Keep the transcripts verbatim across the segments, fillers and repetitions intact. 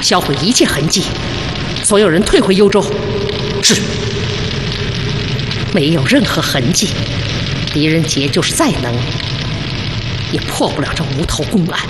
销毁一切痕迹，所有人退回幽州。 是。 没有任何痕迹，狄仁杰就是再能，也破不了这无头公案。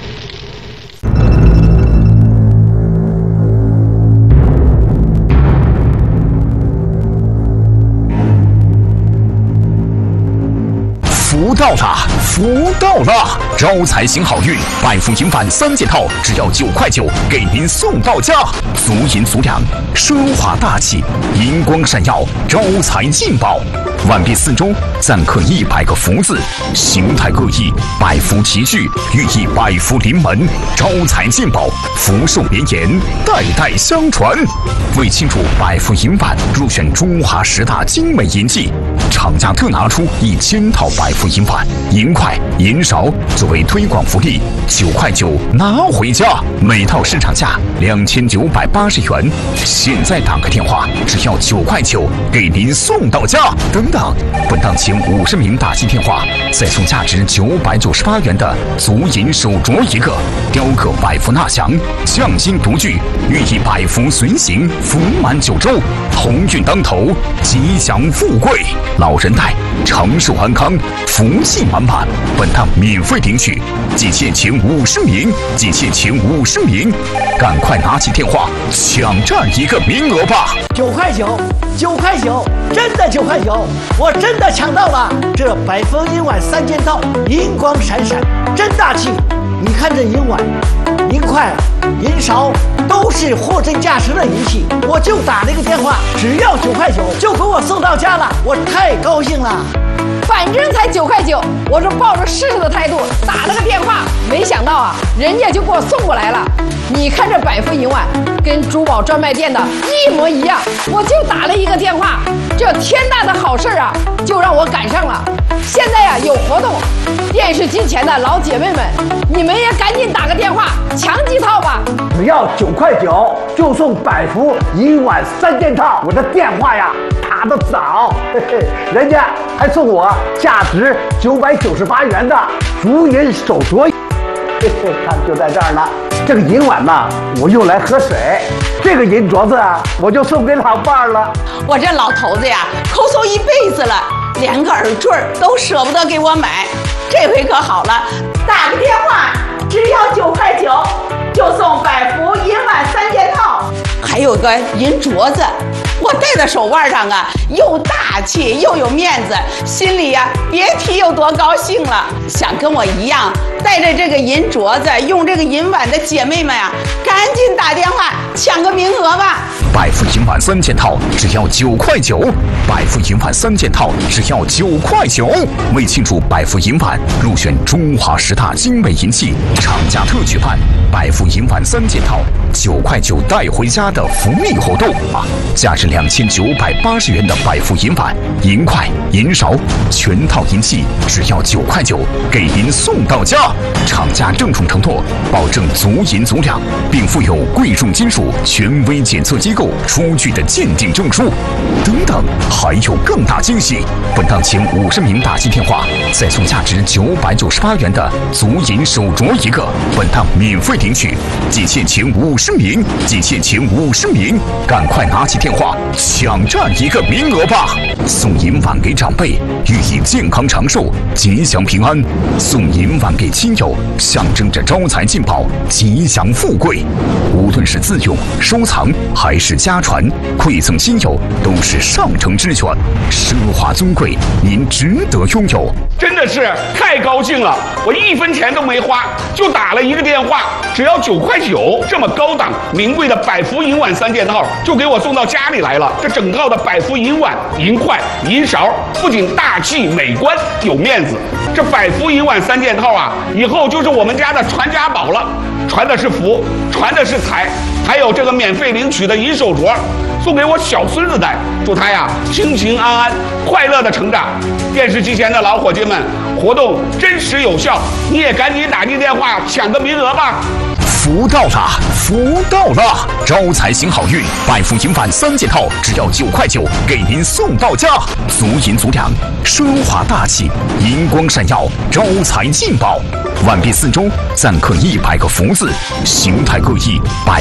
福到了，福到了！招财行好运，百富银碗三件套，只要九块九，给您送到家。足银足两，奢华大气，银光闪耀，招财进宝。碗壁四周錾刻一百个福字，形态各异，百福齐聚，寓意百福临门，招财进宝，福寿连延，代代相传。为庆祝百富银碗入选中华十大精美银器，厂家特拿出一千套百富银碗、银筷、银勺作为推广福利，九块九拿回家，每套市场价两千九百八十元。现在打个电话，只要九块九，给您送到家。等等，本档前五十名打进电话，再送价值九百九十八元的足银手镯一个，雕刻百福纳祥，匠心独具，寓意百福随行，福满九州，鸿运当头，吉祥富贵，老人带长寿安康，福气满满。本档免费领取，仅限前五十名，仅限前五十名，赶快拿起电话抢占一个名额吧！ 九块九，九块九，真的九块九，我真的抢到了！这百福银碗三件套，银光闪闪，真大气！你看这银碗、银筷、银勺，都是货真价实的银器。我就打了一个电话，只要九块九，就给我送到家了，我太高兴了。 反正才九块九，我是抱着试试的态度打了个电话，没想到啊，人家就给我送过来了。你看这百福银碗跟珠宝专卖店的一模一样，我就打了一个电话，这天大的好事啊，就让我赶上了。现在呀、啊、有活动，电视机前的老姐妹们，你们也赶紧打个电话抢几套吧。 只要九块九就送百福银碗三件套，我的电话呀打得早，嘿嘿，人家还送我价值九百九十八元的足银手镯，嘿嘿，看就在这儿呢。这个银碗呢，我用来喝水；这个银镯子啊，我就送给老伴儿了。 我这老头子呀，抠搜一辈子了，连个耳坠都舍不得给我买，这回可好了，打个电话，只要九块九，就送百福银碗三件套，还有个银镯子。我戴在手腕上啊，又大气又有面子，心里呀、啊、别提有多高兴了。想跟我一样带着这个银镯子、用这个银碗的姐妹们啊，赶紧打电话抢个名额吧！ 百福银碗三件套只要九块九，百福银碗三件套只要九块九。为庆祝百福银碗入选中华十大精美银器，厂家特举办百福银碗三件套九块九带回家的福利活动啊！价值两千九百八十元的百福银碗、银筷、银勺，全套银器只要九块九，给您送到家。厂家郑重承诺，保证足银足两，并附有贵重金属权威检测机构出具的鉴定证书。等等，还有更大惊喜！本档前五十名打进电话，再送价值九百九十八元的足银手镯一个。本档免费领取，仅限前五十名，仅限前五十名，赶快拿起电话抢占一个名额吧！送银碗给长辈，寓意健康长寿、吉祥平安；送银碗给亲友，象征着招财进宝、吉祥富贵。无论是自用、收藏还是家传，馈赠亲友都是上乘之选，奢华尊贵，您值得拥有。 真的是太高兴了，我一分钱都没花，就打了一个电话，只要九块九，这么高档名贵的百福银碗三件套就给我送到家里来了。这整套的百福银碗、银筷、银勺不仅大气美观有面子，这百福银碗三件套啊，以后就是我们家的传家宝了，传的是福，传的是财，还有这个免费领取的银手镯，送给我小孙子戴，祝他呀平平安安、快乐的成长。电视机前的老伙计们，活动真实有效，你也赶紧打进电话抢个名额吧！ 福到了，福到了！招财行好运，百福银碗三件套只要九块九，给您送到家。足银足两，奢华大气，银光闪耀，招财进宝。碗壁四周錾刻一百个福字，形态各异，百